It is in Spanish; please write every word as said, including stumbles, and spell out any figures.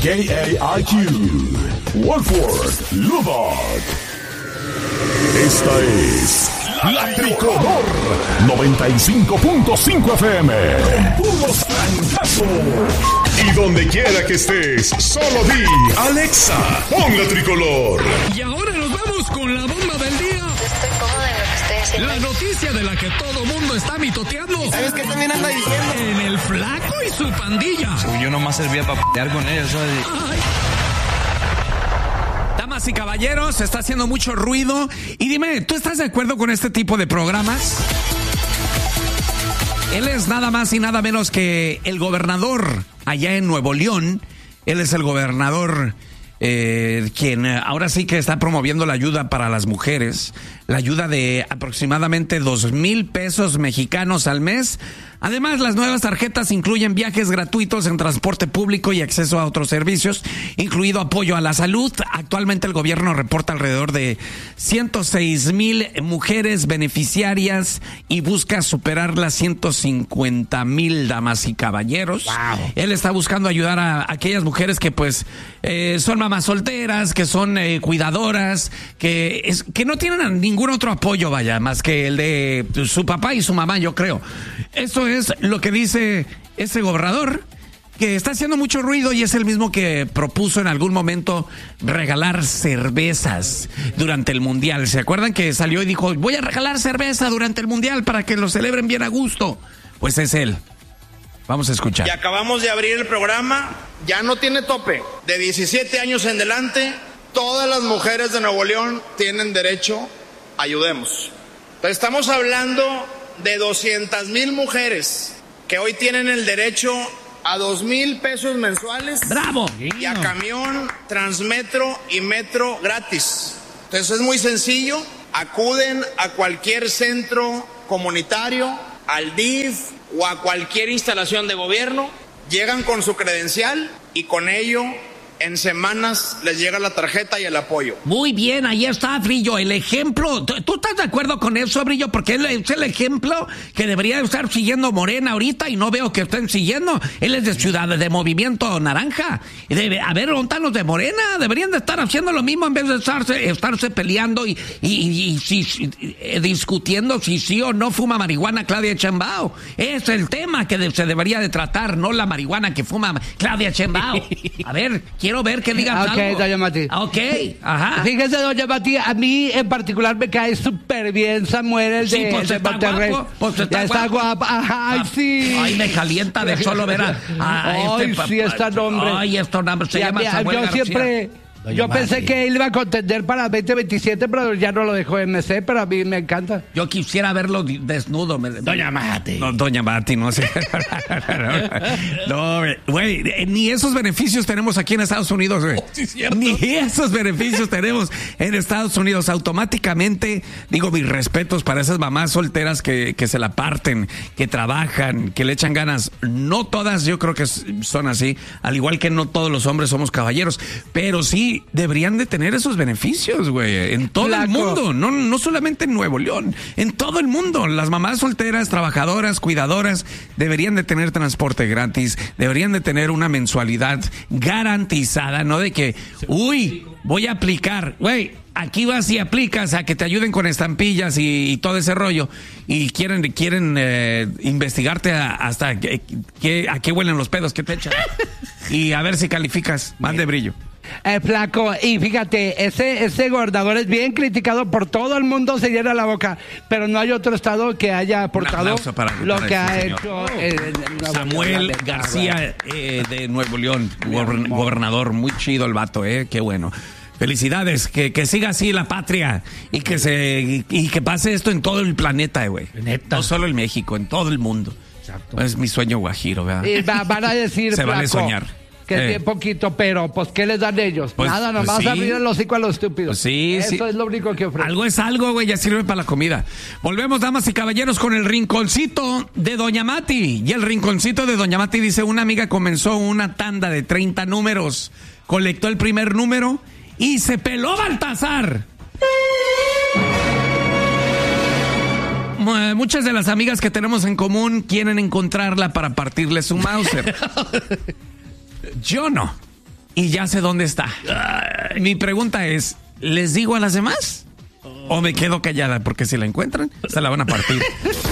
A I Q, Wolford Lubbock. Esta es La Tricolor noventa y cinco punto cinco F M. Con puros francazos. Y donde quiera que estés, solo di Alexa, pon La Tricolor. Y ahora nos vamos con la bomba del día. Estoy cómoda en lo que estoy haciendo. La noticia de la que todo mundo está mitoteando. ¿Sabes qué también anda diciendo? En el Flaco y su pandilla. Uy, yo nomás servía para p***ar con ellos, ¿sabes? Ay. Damas y caballeros, está haciendo mucho ruido. Y dime, ¿tú estás de acuerdo con este tipo de programas? Él es nada más y nada menos que el gobernador allá en Nuevo León. Él es el gobernador eh, quien ahora sí que está promoviendo la ayuda para las mujeres. La ayuda de aproximadamente dos mil pesos mexicanos al mes. Además, las nuevas tarjetas incluyen viajes gratuitos en transporte público y acceso a otros servicios, incluido apoyo a la salud. Actualmente el gobierno reporta alrededor de ciento seis mil mujeres beneficiarias y busca superar las ciento cincuenta mil, damas y caballeros. Wow. Él está buscando ayudar a, a aquellas mujeres que pues eh, son mamás solteras, que son eh, cuidadoras, que, es, que no tienen ningún otro apoyo, vaya, más que el de su papá y su mamá, yo creo. Esto es lo que dice ese gobernador, que está haciendo mucho ruido y es el mismo que propuso en algún momento regalar cervezas durante el Mundial. ¿Se acuerdan que salió y dijo, voy a regalar cerveza durante el Mundial para que lo celebren bien a gusto? Pues es él. Vamos a escuchar. Y acabamos de abrir el programa, ya no tiene tope. De diecisiete años en adelante, todas las mujeres de Nuevo León tienen derecho, ayudemos. Entonces estamos hablando de doscientas mil mujeres que hoy tienen el derecho a dos mil pesos mensuales. ¡Bravo! Y a camión, transmetro y metro gratis. Entonces es muy sencillo. Acuden a cualquier centro comunitario, al D I F o a cualquier instalación de gobierno. Llegan con su credencial y con ello en semanas les llega la tarjeta y el apoyo. Muy bien, ahí está, Brillo, el ejemplo. ¿Tú, tú estás de acuerdo con eso, Brillo? Porque él es el ejemplo que debería estar siguiendo Morena ahorita y no veo que estén siguiendo. Él es de Ciudad, de Movimiento Naranja. Y debe, a ver, ¿dónde están los de Morena? Deberían de estar haciendo lo mismo en vez de estarse, estarse peleando y, y, y, y si, eh, discutiendo si sí o no fuma marihuana Claudia Sheinbaum. Es el tema que de, se debería de tratar, no la marihuana que fuma Claudia Sheinbaum. A ver, quiero ver que digas okay, algo. Doña Mati. Ok, ajá. Fíjese, doña Mati, a mí en particular me cae súper bien Samuel, el Sí, de, pues de está Monterrey. guapo, pues está ya está guapo. guapa. Ajá, ay, sí. Ay, me calienta de solo ver a, a Ay, este sí, está nombre. Ay, esto nombre se Y a llama mí- Samuel yo García. siempre... Doña Yo pensé Mati. que él iba a contender para veinte veintisiete, pero ya no lo dejó M C, pero a mí me encanta. Yo quisiera verlo di- desnudo. Me- Doña Mati. No, Doña Mati, no sé. No, güey, ni esos beneficios tenemos aquí en Estados Unidos, güey. Oh, sí, cierto. Ni esos beneficios tenemos en Estados Unidos. Automáticamente, digo, mis respetos para esas mamás solteras que, que se la parten, que trabajan, que le echan ganas. No todas, yo creo que son así. Al igual que no todos los hombres somos caballeros. Pero sí, deberían de tener esos beneficios, güey, en todo Flaco. el mundo, no, no solamente en Nuevo León, en todo el mundo. Las mamás solteras, trabajadoras, cuidadoras, deberían de tener transporte gratis, deberían de tener una mensualidad garantizada, no de que, uy, voy a aplicar, güey, aquí vas y aplicas a que te ayuden con estampillas y, y todo ese rollo, y quieren, quieren eh, investigarte a, hasta que, que- a qué huelen los pedos que te echan, y a ver si calificas, más de Brillo. Eh, flaco, y fíjate, ese, ese gobernador es bien criticado por todo el mundo, se llena la boca, pero no hay otro estado que haya aportado aplauso para- lo para que ese ha señor. hecho eh, en Nuevo Samuel León. García eh, de Nuevo León, gober- gobernador, muy chido el vato, eh, qué bueno. Felicidades, que, que siga así la patria y que se y, y que pase esto en todo el planeta, güey. Neta. No solo en México, en todo el mundo. Exacto. Es mi sueño guajiro, ¿verdad? Y va- van a decir, Se vale flaco, soñar. que Eh. bien poquito, pero pues ¿qué les dan ellos? Pues- Nada, pues nomás sí. abrir el hocico a los estúpidos. Pues sí, Eso sí. es lo único que ofrece. Algo es algo, güey, ya sirve para la comida. Volvemos, damas y caballeros, con el rinconcito de Doña Mati. Y el rinconcito de Doña Mati dice, una amiga comenzó una tanda de treinta números, colectó el primer número y se peló Baltasar. Mu- Muchas de las amigas que tenemos en común quieren encontrarla para partirle su Mauser. Yo no. y ya sé dónde está. Mi pregunta es, ¿les digo a las demás? ¿O me quedo callada? Porque si la encuentran, se la van a partir.